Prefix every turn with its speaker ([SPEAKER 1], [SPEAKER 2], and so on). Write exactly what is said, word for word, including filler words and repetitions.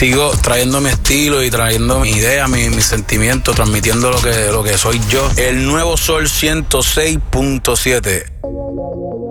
[SPEAKER 1] sigo trayendo mi estilo y trayendo mi idea, mi, mi sentimiento, transmitiendo lo que, lo que soy yo. El nuevo Sol ciento seis punto siete.